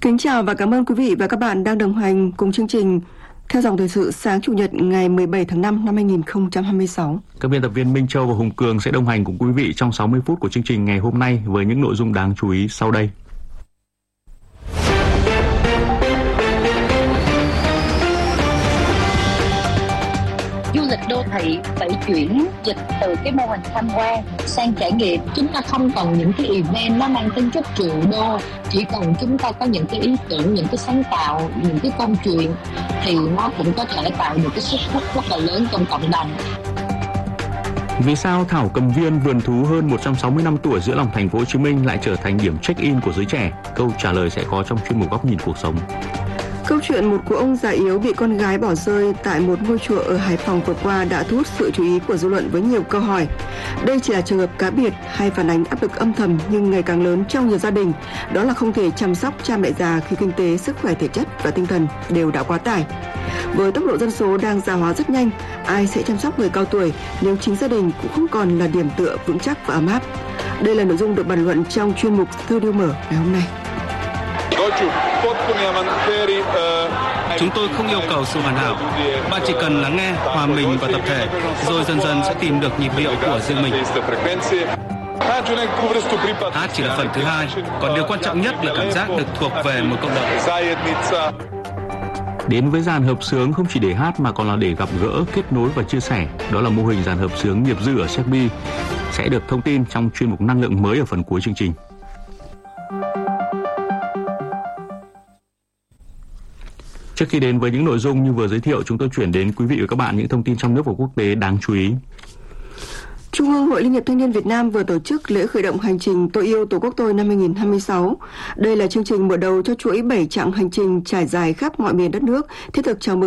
Kính chào và cảm ơn quý vị và các bạn đang đồng hành cùng chương trình theo dòng thời sự sáng Chủ nhật ngày 17 tháng 5 năm 2026. Các biên tập viên Minh Châu và Hùng Cường sẽ đồng hành cùng quý vị trong 60 phút của chương trình ngày hôm nay với những nội dung đáng chú ý sau đây. Du lịch đô thị phải chuyển dịch từ cái mô hình tham quan sang trải nghiệm. Chúng ta không cần những cái event nó mang tính chất triệu đô, chỉ cần chúng ta có những cái ý tưởng, những cái sáng tạo, những cái câu chuyện thì nó cũng có thể tạo được cái sức hút rất là lớn trong cộng đồng. Vì sao thảo cầm viên vườn thú hơn 160 năm tuổi giữa lòng thành phố Hồ Chí Minh lại trở thành điểm check-in của giới trẻ? Câu trả lời sẽ có trong chuyên mục Góc nhìn cuộc sống. Câu chuyện một cụ ông già yếu bị con gái bỏ rơi tại một ngôi chùa ở Hải Phòng vừa qua đã thu hút sự chú ý của dư luận với nhiều câu hỏi. Đây chỉ là trường hợp cá biệt hay phản ánh áp lực âm thầm nhưng ngày càng lớn trong nhiều gia đình, đó là không thể chăm sóc cha mẹ già khi kinh tế, sức khỏe thể chất và tinh thần đều đã quá tải. Với tốc độ dân số đang già hóa rất nhanh, ai sẽ chăm sóc người cao tuổi nếu chính gia đình cũng không còn là điểm tựa vững chắc và ấm áp? Đây là nội dung được bàn luận trong chuyên mục Studio Mở ngày hôm nay. Chúng tôi không yêu cầu sự hoàn hảo. Bạn chỉ cần lắng nghe, hòa mình và tập thể, rồi dần dần sẽ tìm được nhịp điệu của riêng mình. Hát chỉ là phần thứ hai, còn điều quan trọng nhất là cảm giác được thuộc về một cộng đồng. Đến với dàn hợp xướng không chỉ để hát mà còn là để gặp gỡ, kết nối và chia sẻ. Đó là mô hình dàn hợp xướng nghiệp dư ở Séc-bi, sẽ được thông tin trong chuyên mục năng lượng mới ở phần cuối chương trình. Trước khi đến với những nội dung như vừa giới thiệu, chúng tôi chuyển đến quý vị và các bạn những thông tin trong nước và quốc tế đáng chú ý. Trung ương Hội Liên hiệp Thanh niên Việt Nam vừa tổ chức lễ khởi động hành trình Tôi yêu Tổ quốc tôi năm 2026. Đây là chương trình mở đầu cho chuỗi 7 chặng hành trình trải dài khắp mọi miền đất nước, thiết thực chào mừng